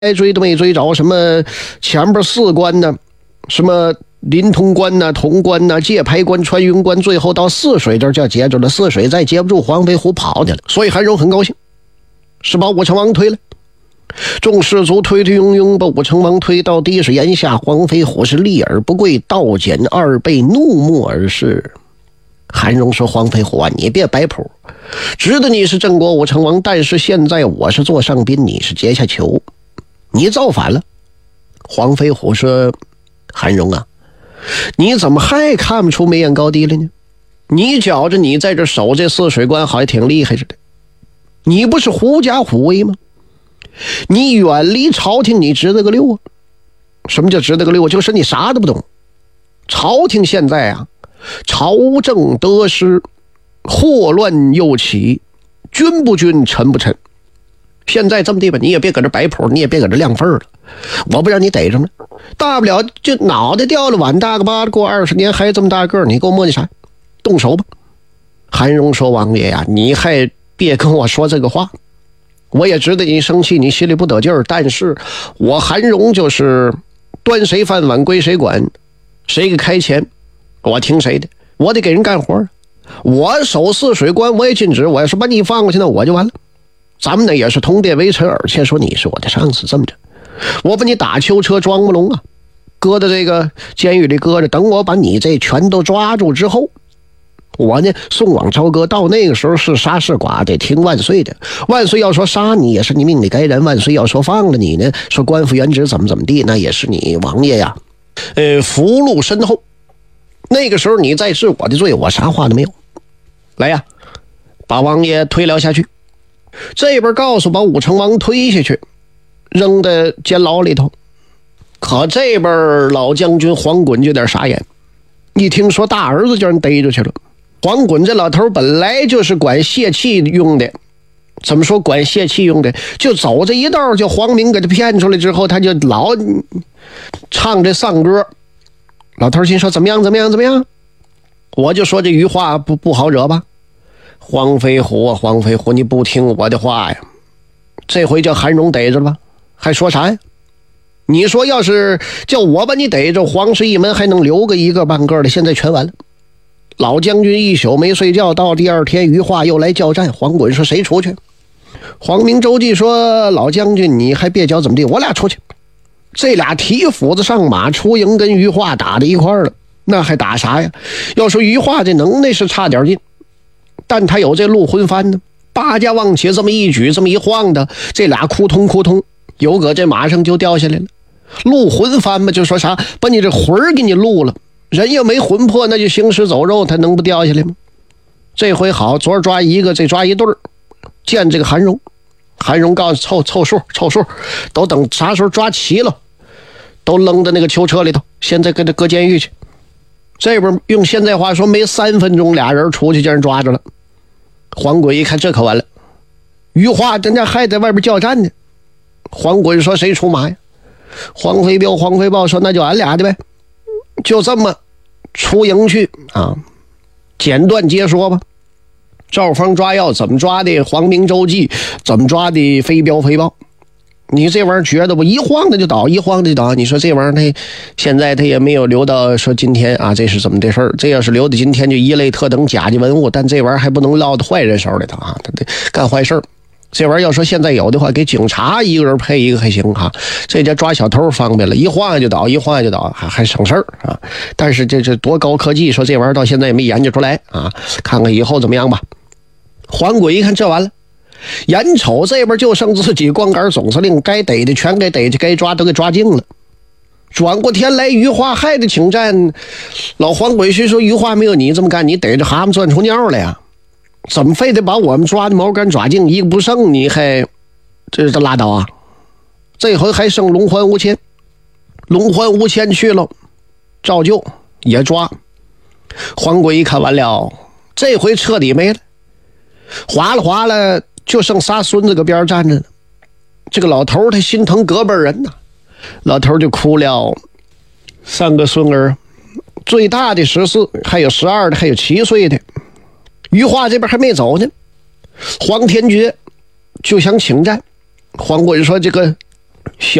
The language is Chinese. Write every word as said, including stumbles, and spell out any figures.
追都没追着，什么前边四关呢，什么临潼关呢、潼关呢、界牌关、穿云关，最后到泗水这儿就接住了，泗水再接不住，黄飞虎跑去了。所以韩荣很高兴，是把武成王推了。众士卒推推拥拥把武成王推到地势檐下，黄飞虎是立而不跪，倒减二倍，怒目而视。韩荣说：“黄飞虎啊，你别摆谱，知道你是郑国武成王，但是现在我是座上宾，你是阶下囚，你造反了。”黄飞虎说：“韩荣啊，你怎么还看不出眉眼高低了呢？你觉着你在这守这泗水关好像挺厉害似的，你不是狐假虎威吗？你远离朝廷，你知道个六啊？什么叫知道个六？就是你啥都不懂。朝廷现在啊，朝政得失，祸乱又起，君不君，臣不臣。现在这么地吧，你也别搁这摆谱，你也别搁这亮份了，我不让你逮着呢，大不了就脑袋掉了，碗大个巴的，过二十年还这么大个，你给我磨叽啥？动手吧。”韩荣说：“王爷呀，你还别跟我说这个话，我也知道你生气，你心里不得劲儿，但是我韩荣就是端谁饭碗归谁管，谁给开钱我听谁的，我得给人干活，我守泗水关我也禁止，我要是把你放过去那我就完了。咱们呢也是同殿为臣，而且说你是我的上司，这么着我把你打囚车装不聋啊，搁到这个监狱里搁着，等我把你这全都抓住之后，我呢送往朝歌，到那个时候是杀是剐得听万岁的，万岁要说杀你也是你命里该然，万岁要说放了你呢，说官复原职怎么怎么地，那也是你王爷呀呃，福禄深厚，那个时候你再治我的罪，我啥话都没有。来呀，把王爷推了下去。这边告诉把武成王推下去，扔在监牢里头。可这边老将军黄衮就有点傻眼，一听说大儿子叫人逮着去了。黄衮这老头本来就是管泄气用的，怎么说管泄气用的？就走这一道，就黄明给他骗出来之后，他就老唱这丧歌。老头心说：“怎么样？怎么样？怎么样？”我就说这余话不不好惹吧。黄飞虎啊，黄飞虎，你不听我的话呀！这回叫韩荣逮着了吧？还说啥呀？你说要是叫我把你逮着，皇室一门还能留个一个半个的，现在全完了。老将军一宿没睡觉，到第二天余化又来叫战。黄衮说：“谁出去？”黄明周记说：“老将军你还别叫怎么地，我俩出去。”这俩提斧子上马，出营跟余化打在一块儿了，那还打啥呀？要说余化这能耐是差点劲，但他有这鹿魂幡呢，八家往起这么一举，这么一晃的，这俩扑通扑通，有个这马上就掉下来了。鹿魂幡嘛，就说啥，把你这魂儿给你录了，人要没魂魄，那就行尸走肉，他能不掉下来吗？这回好，昨儿抓一个，这抓一对儿，见这个韩荣，韩荣告诉凑凑数凑数，都等啥时候抓齐了，都扔到那个囚车里头，现在给他搁监狱去。这边用现在话说，没三分钟，俩人出去叫人抓着了。黄衮一看这可完了，余化人家还在外边叫战呢。黄衮说：“谁出马呀？”黄飞彪、黄飞豹说：“那就俺俩的呗。”就这么出营去啊，简短截说吧。赵方抓药怎么抓的，黄明周记怎么抓的，飞镖飞豹。你这玩意儿觉得不，一晃的就倒，一晃的就倒。你说这玩意儿他现在他也没有留到说今天啊，这是怎么的事儿？这要是留到今天就一类特等甲级文物，但这玩意儿还不能落到坏人手里头啊，他得干坏事儿。这玩意儿要说现在有的话，给警察一个人配一个还行哈，这叫抓小偷方便了，一晃就倒，一晃就倒，还还省事儿啊。但是这这多高科技，说这玩意儿到现在也没研究出来啊，看看以后怎么样吧。黄衮一看这完了，眼瞅这边就剩自己光杆总司令，该逮的全给逮去，该抓都给抓净了。转过天来，余化还得请战。老黄鬼婿说：“余化没有你这么干，你逮着蛤蟆钻出尿了呀？怎么非得把我们抓的毛干抓净，一个不剩你还这是拉倒啊？这回还剩龙环无谦，龙环无谦去了，照旧也抓。黄鬼一看完了，这回彻底没了，划了划了，就剩仨孙子搁边站着呢。这个老头他心疼隔辈人呐、啊，老头就哭了。三个孙儿，最大的十四，还有十二的，还有七岁的。余化这边还没走呢，黄天觉就想请战。黄衮说：“这个